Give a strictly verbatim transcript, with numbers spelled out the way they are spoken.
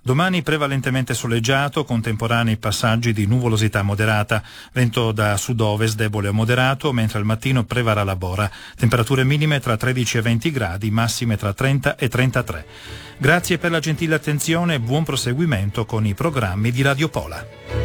Domani prevalentemente soleggiato, con temporanei passaggi di nuvolosità moderata, vento da sud-ovest debole o moderato, mentre al mattino prevarrà la bora. Temperature minime tra tredici e venti gradi, massime tra trenta e trentatré. Grazie per la gentile attenzione e buon proseguimento con i programmi di Radio Pola.